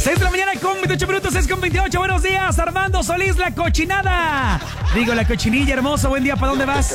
6 de la mañana con 28 minutos, 6 con 28. Buenos días, Armando Solís, la cochinada. Digo, la cochinilla, hermoso. Buen día, ¿para dónde vas?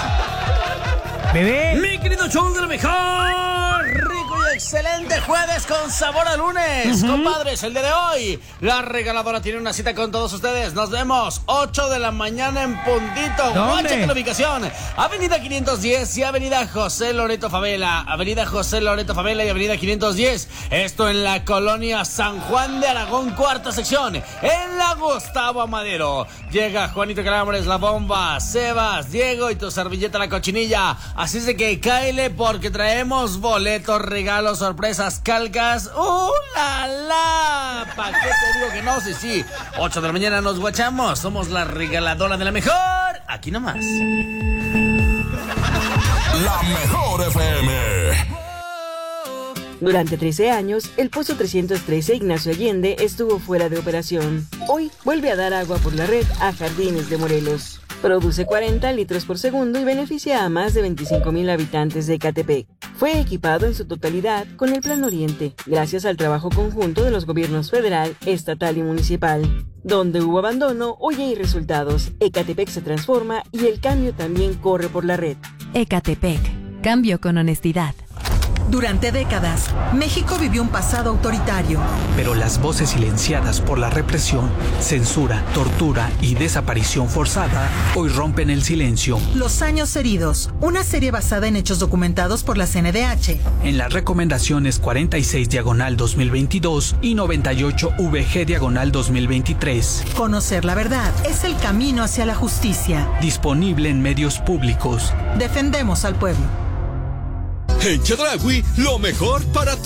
Bebé. Mi querido show de lo mejor, rico y excelente jueves con sabor a lunes. Compadres, el día de hoy, la regaladora tiene una cita con todos ustedes. Nos vemos 8 de la mañana en puntito. Guáchate la ubicación. Avenida 510 y Avenida José Loreto Favela. Avenida José Loreto Favela y Avenida 510. Esto en la colonia San Juan de Aragón, cuarta sección, en la Gustavo Amadero. Llega Juanito Calambres, la bomba, Sebas, Diego y tu servilleta la cochinilla. Así es de que cáele porque traemos boletos, regalos, sorpresas, calcas. ¡La la! ¿Para qué te digo que no? Sí. 8 de la mañana nos guachamos. Somos la regaladora de la mejor. Aquí nomás. La Mejor FM. Durante 13 años, el Pozo 313 Ignacio Allende estuvo fuera de operación. Hoy vuelve a dar agua por la red a Jardines de Morelos. Produce 40 litros por segundo y beneficia a más de 25,000 habitantes de Ecatepec. Fue equipado en su totalidad con el Plan Oriente, gracias al trabajo conjunto de los gobiernos federal, estatal y municipal. Donde hubo abandono, hoy hay resultados. Ecatepec se transforma y el cambio también corre por la red. Ecatepec, cambio con honestidad. Durante décadas, México vivió un pasado autoritario. Pero las voces silenciadas por la represión, censura, tortura y desaparición forzada hoy rompen el silencio. Los años heridos, una serie basada en hechos documentados por la CNDH. En las recomendaciones 46/2022 y 98/VG/2023. Conocer la verdad es el camino hacia la justicia. Disponible en medios públicos. Defendemos al pueblo. En Chedraui, lo mejor para tu